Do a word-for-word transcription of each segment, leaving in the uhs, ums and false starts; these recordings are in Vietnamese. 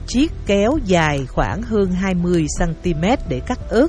chiếc kéo dài khoảng hơn hai mươi xăng ti mét để cắt ớt.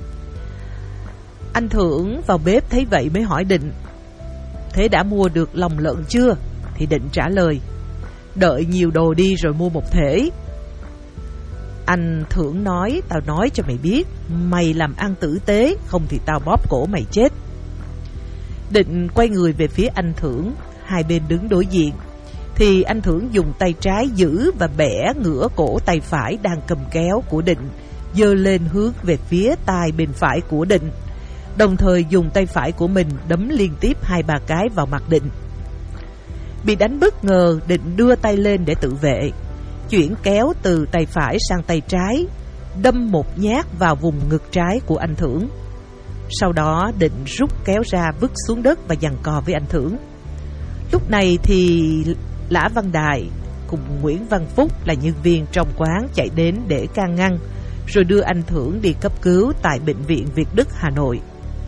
Anh Thưởng vào bếp thấy vậy mới hỏi Định: "Thế đã mua được lòng lợn chưa?" Thì Định trả lời: "Đợi nhiều đồ đi rồi mua một thể." Anh Thưởng nói: "Tao nói cho mày biết, mày làm ăn tử tế, không thì tao bóp cổ mày chết." Định quay người về phía anh Thưởng, hai bên đứng đối diện. Thì anh Thưởng dùng tay trái giữ và bẻ ngửa cổ tay phải đang cầm kéo của Định, giơ lên hướng về phía tai bên phải của Định, đồng thời dùng tay phải của mình đấm liên tiếp hai ba cái vào mặt Định. Bị đánh bất ngờ, Định đưa tay lên để tự vệ, chuyển kéo từ tay phải sang tay trái, đâm một nhát vào vùng ngực trái của anh Thưởng. Sau đó Định rút kéo ra vứt xuống đất và giằng co với anh Thưởng. Lúc này thì Lã Văn Đại cùng Nguyễn Văn Phúc là nhân viên trong quán chạy đến để can ngăn, rồi đưa anh Thưởng đi cấp cứu tại Bệnh viện Việt Đức, Hà Nội.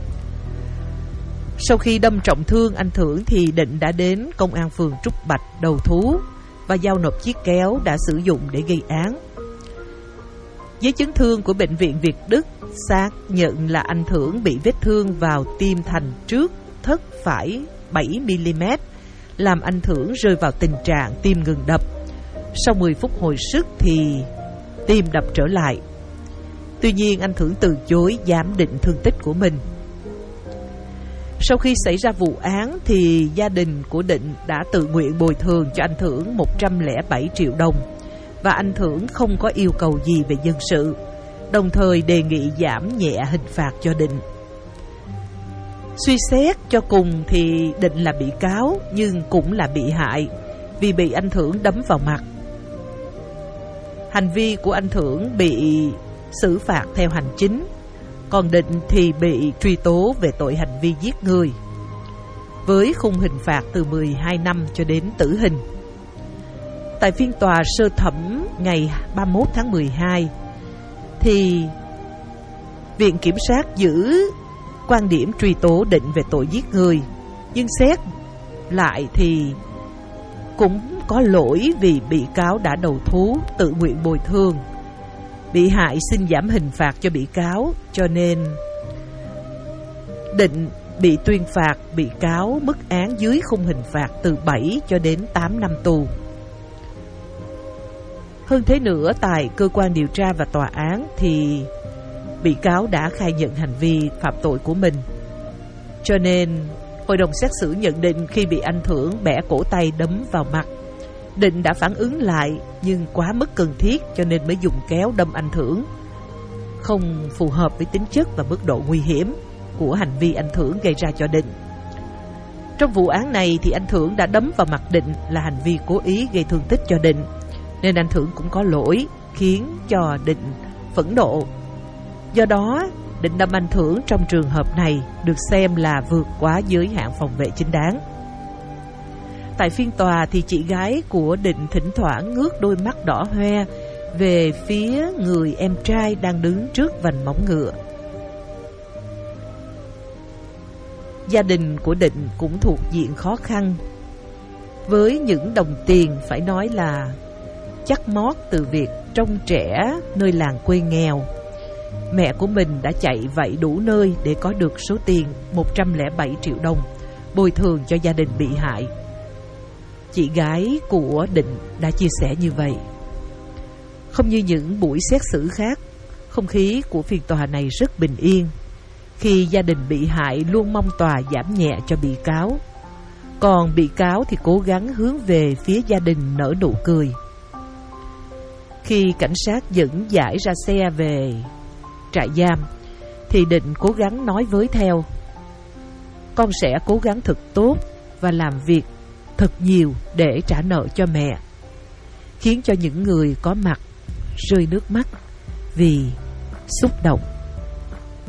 Sau khi đâm trọng thương anh Thưởng thì Định đã đến công an phường Trúc Bạch đầu thú và giao nộp chiếc kéo đã sử dụng để gây án. Giấy chứng thương của Bệnh viện Việt Đức xác nhận là anh Thưởng bị vết thương vào tim thành trước thất phải bảy mi li mét, làm anh Thưởng rơi vào tình trạng tim ngừng đập. Sau mười phút hồi sức thì tim đập trở lại. Tuy nhiên anh Thưởng từ chối giám định thương tích của mình. Sau khi xảy ra vụ án thì gia đình của Định đã tự nguyện bồi thường cho anh Thưởng một trăm lẻ bảy triệu đồng, và anh Thưởng không có yêu cầu gì về dân sự, đồng thời đề nghị giảm nhẹ hình phạt cho Định. Suy xét cho cùng thì Định là bị cáo nhưng cũng là bị hại, vì bị anh Thưởng đấm vào mặt. Hành vi của anh Thưởng bị xử phạt theo hành chính, còn Định thì bị truy tố về tội hành vi giết người, với khung hình phạt từ mười hai năm cho đến tử hình. Tại phiên tòa sơ thẩm ngày ba mươi mốt tháng mười hai thì Viện Kiểm sát giữ quan điểm truy tố Định về tội giết người, nhưng xét lại thì cũng có lỗi vì bị cáo đã đầu thú tự nguyện bồi thường. Bị hại xin giảm hình phạt cho bị cáo, cho nên Định bị tuyên phạt bị cáo mức án dưới khung hình phạt từ bảy cho đến tám năm tù. Hơn thế nữa, tại cơ quan điều tra và tòa án thì bị cáo đã khai nhận hành vi phạm tội của mình. Cho nên hội đồng xét xử nhận định khi bị anh Thưởng bẻ cổ tay đấm vào mặt, Định đã phản ứng lại nhưng quá mức cần thiết cho nên mới dùng kéo đâm anh Thưởng, không phù hợp với tính chất và mức độ nguy hiểm của hành vi anh Thưởng gây ra cho Định. Trong vụ án này thì anh Thưởng đã đấm vào mặt Định là hành vi cố ý gây thương tích cho Định, nên anh Thưởng cũng có lỗi khiến cho Định phẫn nộ. Do đó, Định đâm anh Thưởng trong trường hợp này được xem là vượt quá giới hạn phòng vệ chính đáng. Tại phiên tòa thì chị gái của Định thỉnh thoảng ngước đôi mắt đỏ hoe về phía người em trai đang đứng trước vành móng ngựa. Gia đình của Định cũng thuộc diện khó khăn, với những đồng tiền phải nói là chắc mót từ việc trông trẻ nơi làng quê nghèo. Mẹ của mình đã chạy vạy đủ nơi để có được số tiền một trăm lẻ bảy triệu đồng bồi thường cho gia đình bị hại. Chị gái của Định đã chia sẻ như vậy. Không như những buổi xét xử khác, không khí của phiên tòa này rất bình yên, khi gia đình bị hại luôn mong tòa giảm nhẹ cho bị cáo, còn bị cáo thì cố gắng hướng về phía gia đình nở nụ cười. Khi cảnh sát dẫn giải ra xe về trại giam thì Định cố gắng nói với theo: "Con sẽ cố gắng thật tốt và làm việc thật nhiều để trả nợ cho mẹ", khiến cho những người có mặt rơi nước mắt vì xúc động.